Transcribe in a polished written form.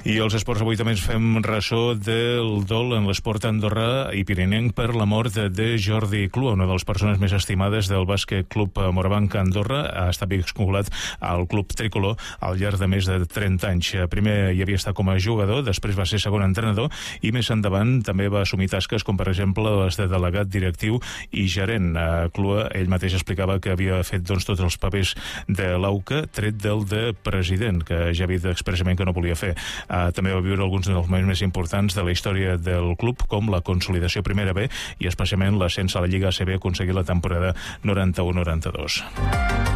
I els esports avui també ens fem ressò del dol en l'esport andorrà i pirinenc per la mort de Jordi Clua, una de les persones més estimades del bàsquet club Morabanc Andorra. Ha estat vinculat al club tricolor al llarg de més de 30 anys. Primer hi havia estat com a jugador, després va ser segon entrenador i més endavant també va assumir tasques com per exemple les de delegat directiu i gerent. Clua, ell mateix explicava que havia fet tots els papers de l'AUCA, tret del de president, que ja havia dit expressament que no volia fer. També va viure alguns dels moments més importants de la història del club, com la consolidació Primera B i especialment l'ascens a la Lliga ACB, aconseguir la temporada 91-92.